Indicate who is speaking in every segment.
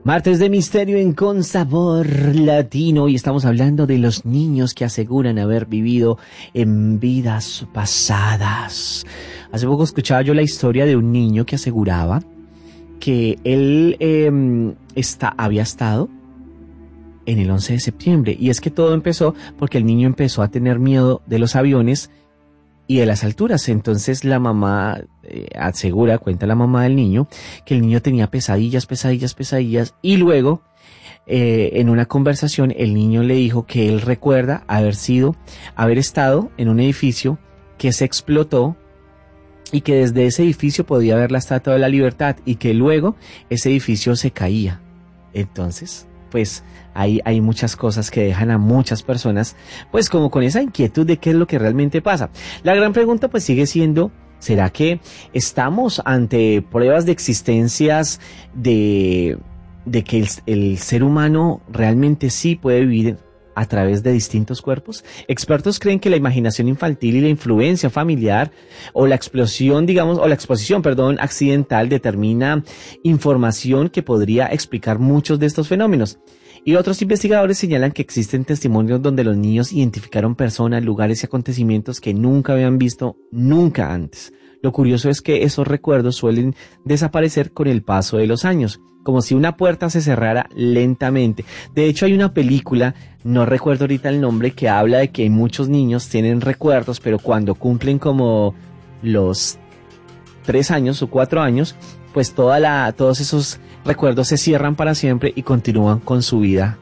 Speaker 1: Martes de Misterio en Con Sabor Latino, y estamos hablando de los niños que aseguran haber vivido en vidas pasadas. Hace poco escuchaba yo la historia de un niño que aseguraba que él había estado en el 11 de septiembre, y es que todo empezó porque el niño empezó a tener miedo de los aviones y de las alturas. Entonces la mamá cuenta la mamá del niño, que el niño tenía pesadillas, y luego en una conversación el niño le dijo que él recuerda haber estado en un edificio que se explotó y que desde ese edificio podía ver la Estatua de la Libertad, y que luego ese edificio se caía. Entonces, pues hay muchas cosas que dejan a muchas personas pues como con esa inquietud de qué es lo que realmente pasa. La gran pregunta pues sigue siendo, ¿será que estamos ante pruebas de existencias de que el ser humano realmente sí puede vivir a través de distintos cuerpos? Expertos creen que la imaginación infantil y la influencia familiar o la exposición accidental determina información que podría explicar muchos de estos fenómenos. Y otros investigadores señalan que existen testimonios donde los niños identificaron personas, lugares y acontecimientos que nunca habían visto nunca antes. Lo curioso es que esos recuerdos suelen desaparecer con el paso de los años, como si una puerta se cerrara lentamente. De hecho, hay una película, no recuerdo ahorita el nombre, que habla de que muchos niños tienen recuerdos, pero cuando cumplen como los 3 años o 4 años, pues todos esos recuerdos se cierran para siempre y continúan con su vida,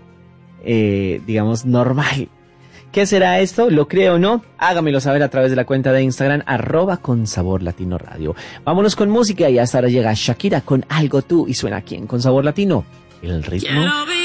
Speaker 1: normal. ¿Qué será esto? ¿Lo creo o no? Hágamelo saber a través de la cuenta de Instagram, @consaborlatinoradio. Vámonos con música, y hasta ahora llega Shakira con Algo Tú, y suena aquí en Con Sabor Latino, el ritmo